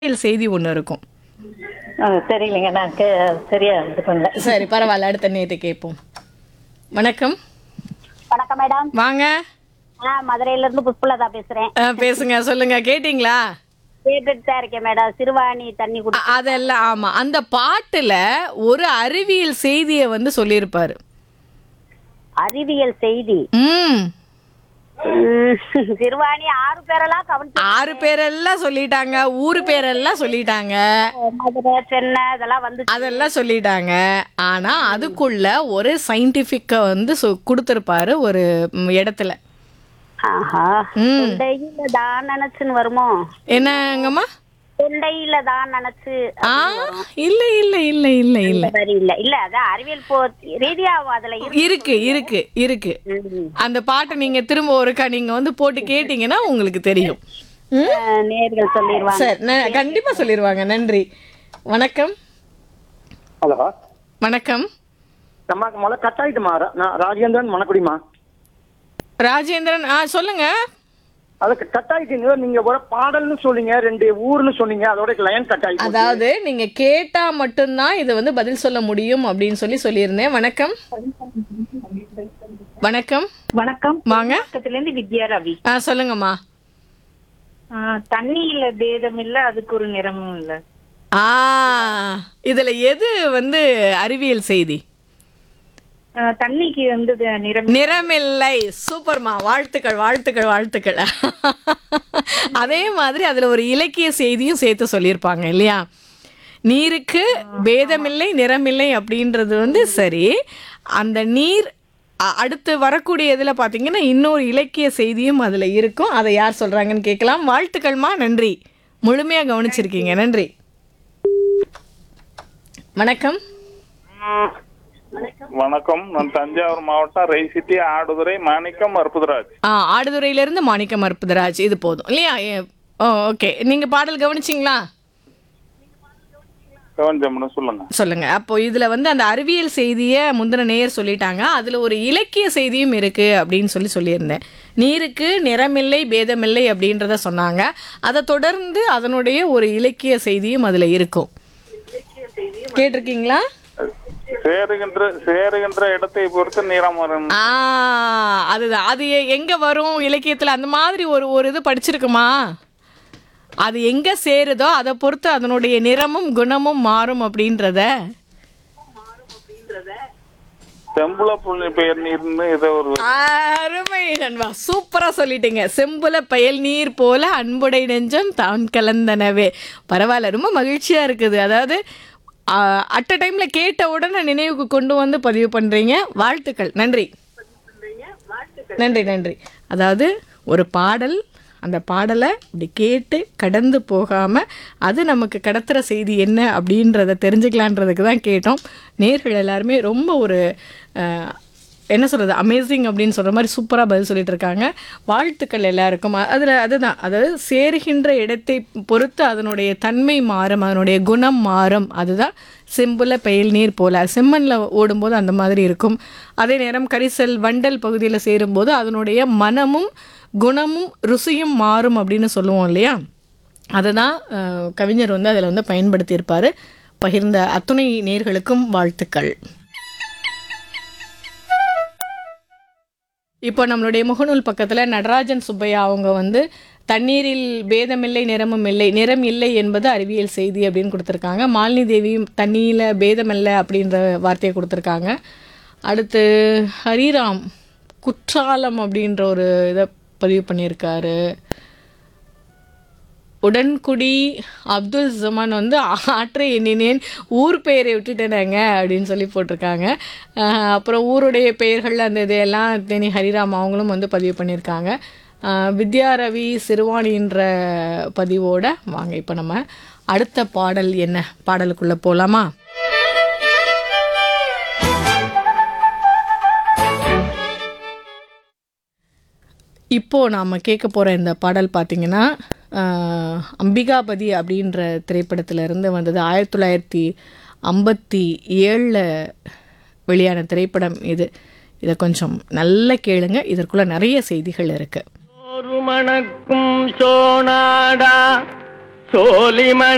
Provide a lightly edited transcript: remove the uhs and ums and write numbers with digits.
செய்தி ஒண்ணு இருக்கும். தெரியலைங்க. நான் சரியா இது பண்ணல. சரி, பரவாயில்ல. அடுத்த நேத்து கேட்போம். வணக்கம். வணக்கம் மேடம். வாங்க. மதுரையில இருந்து புஷ்பலதா பேசுறேன். பேசுங்க, சொல்லுங்க. கேட்டீங்களா? கேட்டுட்டு தான் இருக்கேன் மேடம். சிறுவாணி தண்ணி குடி. அதெல்லாம் ஆமா. அந்த பாட்டுல ஒரு அறிவியல் செய்தியை வந்து சொல்லியிருப்பாரு. அறிவியல் செய்தி. சிறுவாணி 6 பேரெல்லாம் கவனிச்சு 6 பேரெல்லாம் சொல்லிட்டாங்க. ஊரு பேரெல்லாம் சொல்லிட்டாங்க. மதுரை சென்னை இதெல்லாம் வந்து அதெல்லாம் சொல்லிட்டாங்க. ஆனா அதுக்குள்ள ஒரு சயின்டிபிக்க வந்து கொடுத்திருப்பாரு ஒரு இடத்துல. ஆஹா. தொண்டையில தான் நினைச்சுன்னு வருமோ? என்னங்கம்மா? தொண்டையில தான் நினைச்சு. இல்ல இல்ல இல்ல இல்ல இல்ல இல்ல இல்ல அதான் அறிவியல் ரீதியா அதுல இருக்கு இருக்கு இருக்கு. அந்த பாட்டை நீங்க திரும்ப ஒருக்கா நீங்க வந்து போட்டு கேட்டீங்கன்னா உங்களுக்கு தெரியும். நேர்கள் சொல்லிடுவாங்க. சரி, கண்டிப்பா சொல்லிடுவாங்க. நன்றி. வணக்கம். ஹலோ, வணக்கம். அம்மாக்கு முதல்ல கட் ஆயிட்டுமா. நான் ராஜேந்திரன் மணக்குடிமா. ராஜேந்திரன், சொல்லுங்க. அதுக்கு கட் ஆயிட்டீங்க. நீங்க ஒரு பாடல்னு சொன்னீங்க, 2 ஊர்னு சொன்னீங்க, அதோட லைன் கட் ஆயிட்டு. அதாவது நீங்க கேட்டா மட்டும்தான் இது வந்து பதில் சொல்ல முடியும் அப்படின்னு சொல்லியிருந்தேன். வணக்கம். வணக்கம். வணக்கம். வாங்க. பக்கத்துல இருந்து வித்யா ரவி. சொல்லுங்கம்மா. தண்ணியில பேதம் இல்ல, அதுக்கு ஒரு நிறமும் இல்ல. இதுல எது வந்து அறிவியல் செய்தி? தண்ணிக்கு வந்து நிறமில்லை. சூப்பர்மா. வாழ்த்துக்கள் வாழ்த்துக்கள் வாழ்த்துக்கள். அதே மாதிரி அதுல ஒரு இலக்கிய செய்தியும் சேர்த்து சொல்லியிருப்பாங்க இல்லையா? நீருக்கு பேதமில்லை நிறமில்லை அப்படின்றது வந்து சரி. அந்த நீர் அடுத்து வரக்கூடிய இதில் பார்த்தீங்கன்னா இன்னொரு இலக்கிய செய்தியும் அதில் இருக்கும். அதை யார் சொல்கிறாங்கன்னு கேட்கலாம். வாழ்த்துக்கள்மா. நன்றி. முழுமையாக கவனிச்சிருக்கீங்க. நன்றி. வணக்கம். வணக்கம். நான் தஞ்சாவூர் மாவட்டம் ரைசிட்டி ஆடுதுறை மாணிக்கம் அற்புதராஜ். ஆடுதுறையிலிருந்து மாணிக்கம் அற்புதராஜ். இது போதும் இல்லையா? ஓகே. நீங்கள் பாடல் கவனிச்சிங்களா? சொல்லுங்க சொல்லுங்க. அப்போ இதுல வந்து அந்த அறிவியல் செய்தியை முந்தின நேயர் சொல்லிட்டாங்க. அதுல ஒரு இலக்கிய செய்தியும் இருக்கு அப்படின்னு சொல்லியிருந்தேன். நீருக்கு நிறமில்லை பேதமில்லை அப்படின்றத சொன்னாங்க. அதை தொடர்ந்து அதனுடைய ஒரு இலக்கிய செய்தியும் அதுல இருக்கும். கேட்டிருக்கீங்களா? சேருகின்ற இடத்தை பொறுத்து நிறம் வரும். அதுதான். அது எங்க வரும் இலக்கியத்துல? அந்த மாதிரி ஒரு இது படிச்சிருக்குமா? அது எங்க சேருதோ அதை பொறுத்து அதனுடைய நிறமும் குணமும் மாறும் அப்படின்றத. செம்புல புள்ளி பெயர் நீர்னு ஏதோ ஒரு. அருமை நண்பா, சூப்பரா சொல்லிட்டீங்க. செம்புல பயல் நீர் போல அன்புடை நெஞ்சம் தான் கலந்தனவே. பரவாயில்ல, ரொம்ப மகிழ்ச்சியா இருக்குது. அதாவது அட் அ டைம்ல கேட்ட உடனே நினைவுக்கு கொண்டு வந்து பதிவு பண்றீங்க. வாழ்த்துக்கள். நன்றி நன்றி நன்றி. அதாவது ஒரு பாடல், அந்த பாடலை இப்படி கேட்டு கடந்து போகாமல் அது நமக்கு கடத்துகிற செய்தி என்ன அப்படின்றத தெரிஞ்சுக்கலான்றதுக்கு தான் கேட்டோம். நேர்கள் எல்லாருமே ரொம்ப ஒரு என்ன சொல்கிறது, அமேசிங் அப்படின்னு சொல்கிற மாதிரி சூப்பராக பதில் சொல்லிட்டு இருக்காங்க. வாழ்த்துக்கள் எல்லாருக்கும். அதுதான், அதாவது சேருகின்ற இடத்தை பொறுத்து அதனுடைய தன்மை மாறும், அதனுடைய குணம் மாறும். அதுதான் செம்புல பெயல் நீர் போல. செம்மண்ணில் ஓடும்போது அந்த மாதிரி இருக்கும். அதே நேரம் கரிசல் வண்டல் பகுதியில் சேரும்போது அதனுடைய மனமும் குணமும் ருசியும் மாறும் அப்படின்னு சொல்லுவோம் இல்லையா? அதை தான் கவிஞர் வந்து அதில் வந்து பயன்படுத்தியிருப்பார். பகிர்ந்த அத்துணை நேர்களுக்கும் வாழ்த்துக்கள். இப்போ நம்மளுடைய முகநூல் பக்கத்தில் நடராஜன் சுப்பையா அவங்க வந்து தண்ணீரில் பேதமில்லை நிறமும் இல்லை, நிறம் இல்லை என்பது அறிவியல் செய்தி அப்படின்னு கொடுத்துருக்காங்க. மாலினி தேவி தண்ணியில் பேதமில்லை அப்படின்ற வார்த்தையை கொடுத்துருக்காங்க. அடுத்து ஹரிராம் குற்றாலம் அப்படின்ற ஒரு இதை பதிவு பண்ணியிருக்காரு. உடன்குடி அப்துல் ஜமான் வந்து ஆற்றை எண்ணினேன் ஊர் பெயரை விட்டுட்டேனாங்க அப்படின்னு போட்டிருக்காங்க. அப்புறம் ஊருடைய பெயர்கள் அந்த இதையெல்லாம் தேனி ஹரிராம் அவங்களும் வந்து பதிவு பண்ணியிருக்காங்க. வித்யாரவி சிறுவாணின்ற பதிவோட வாங்க இப்போ நம்ம அடுத்த பாடல் என்ன பாடலுக்குள்ளே போகலாமா? இப்போது நாம் கேட்க போகிற இந்த பாடல் பார்த்திங்கன்னா அம்பிகாபதி அப்படின்ற திரைப்படத்திலிருந்து வந்தது. 1957 வெளியான திரைப்படம் இது. இதை கொஞ்சம் நல்லா கேளுங்க. இதற்குள்ள நிறைய செய்திகள் இருக்குது. மணக்கும் சோனாடா சோலிமணி